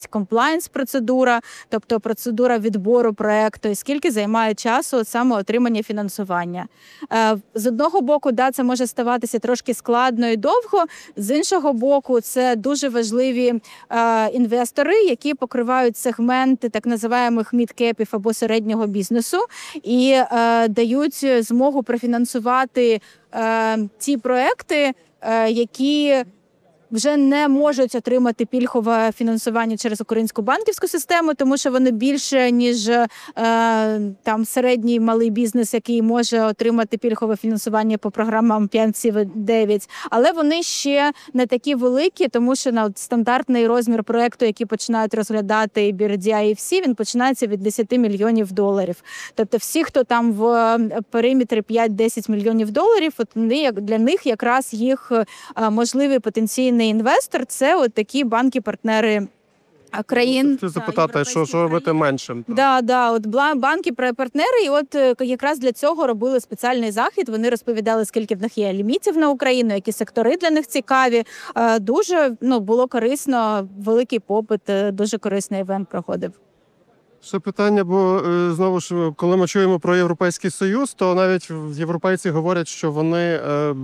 комплаєнс-процедура, тобто процедура відбору проєкту, і скільки займає часу саме отримання фінансування. З одного боку, да, це може ставатися трошки складно і довго, з іншого боку, це дуже важливі інвестори, які покривають сегменти так називаємих мідкепів або середнього бізнесу і дають змогу профінансувати ті проекти, які вже не можуть отримати пільгове фінансування через українську банківську систему, тому що вони більше, ніж там середній малий бізнес, який може отримати пільгове фінансування по програмам 5-9. Але вони ще не такі великі, тому що стандартний розмір проєкту, який починають розглядати BRDI і всі, він починається від $10 мільйонів. Тобто всі, хто там в периметрі 5-10 мільйонів доларів, от для них якраз їх можливий потенційний інвестор – це от такі банки-партнери країн. Хочу запитати, що робити меншим? От банки-партнери, і от якраз для цього робили спеціальний захід. Вони розповідали, скільки в них є лімітів на Україну, які сектори для них цікаві. Дуже було корисно, великий попит, дуже корисний івент проходив. Ще питання, бо знову ж, коли ми чуємо про Європейський Союз, то навіть європейці говорять, що вони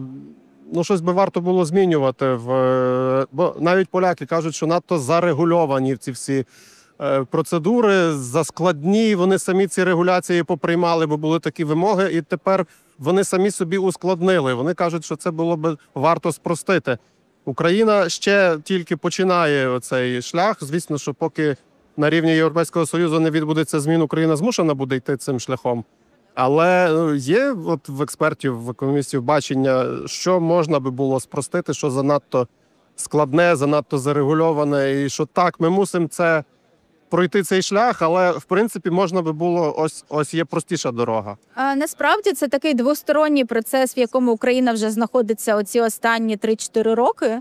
щось би варто було змінювати. Бо навіть поляки кажуть, що надто зарегульовані ці всі процедури, заскладні, вони самі ці регуляції поприймали, бо були такі вимоги, і тепер вони самі собі ускладнили. Вони кажуть, що це було б варто спростити. Україна ще тільки починає цей шлях. Звісно, що поки на рівні Європейського Союзу не відбудеться змін, Україна змушена буде йти цим шляхом. Але є от в експертів, в економістів бачення, що можна би було спростити, що занадто складне, занадто зарегульоване, і що так, ми мусимо пройти цей шлях, але в принципі можна би було, ось є простіша дорога. Насправді це такий двосторонній процес, в якому Україна вже знаходиться оці останні 3-4 роки.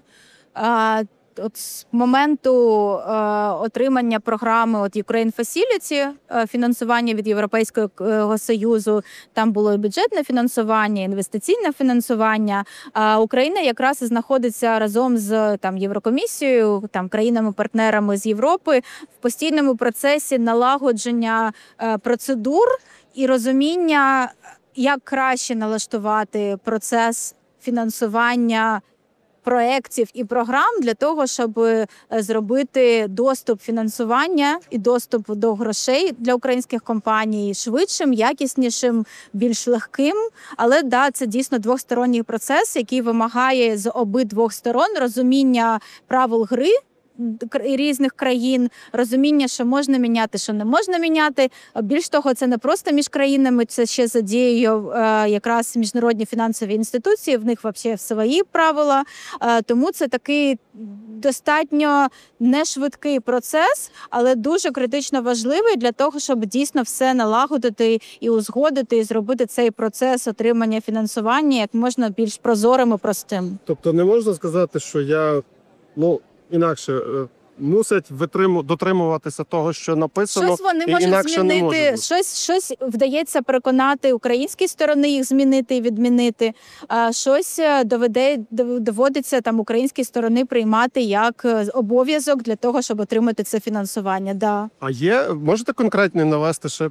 От з моменту отримання програми Ukraine Facility, фінансування від Європейського Союзу, там було і бюджетне фінансування, інвестиційне фінансування. Україна якраз і знаходиться разом з Єврокомісією, країнами-партнерами з Європи в постійному процесі налагодження процедур і розуміння, як краще налаштувати процес фінансування проєктів і програм для того, щоб зробити доступ фінансування і доступ до грошей для українських компаній швидшим, якіснішим, більш легким. Але це дійсно двосторонній процес, який вимагає з обидвох сторон розуміння правил гри різних країн, розуміння, що можна міняти, що не можна міняти. Більш того, це не просто між країнами, це ще задіює якраз міжнародні фінансові інституції, в них взагалі свої правила. Тому це такий достатньо нешвидкий процес, але дуже критично важливий для того, щоб дійсно все налагодити і узгодити, і зробити цей процес отримання фінансування як можна більш прозорим і простим. Тобто не можна сказати, що інакше мусять дотримуватися того, що написано, щось вони можуть змінити, щось вдається переконати українській сторони їх змінити і відмінити, щось доводиться українській сторони приймати як обов'язок для того, щоб отримати це фінансування. Да. А можете конкретно навести ще,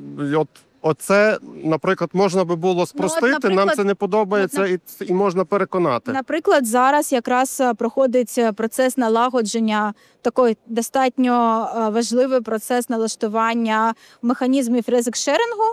оце, наприклад, можна би було спростити, нам це не подобається і можна переконати. Наприклад, зараз якраз проходить процес налагодження, такий достатньо важливий процес налаштування механізмів ризик-шерингу,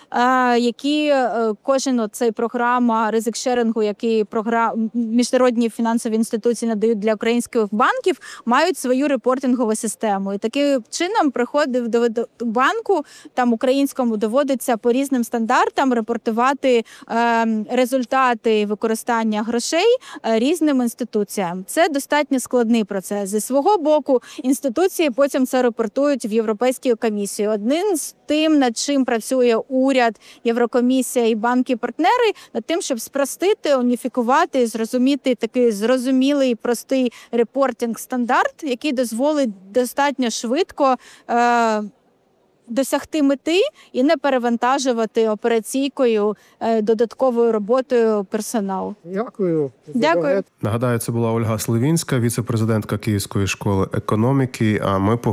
які кожен цей програма ризик-шерингу, які міжнародні фінансові інституції надають для українських банків, мають свою репортингову систему. І таким чином приходить до банку, українському доводиться по різним стандартам репортувати результати використання грошей різним інституціям. Це достатньо складний процес. Зі свого боку, інституції потім це репортують в Європейську комісію. Одним з тим, над чим працює уряд, Єврокомісія і банки-партнери, над тим, щоб спростити, уніфікувати і зрозуміти такий зрозумілий, простий репортинг-стандарт, який дозволить достатньо швидко досягти мети і не перевантажувати операційкою, додатковою роботою персонал. Дякую. Дякую. Нагадаю, це була Ольга Сливінська, віце-президентка Київської школи економіки. А ми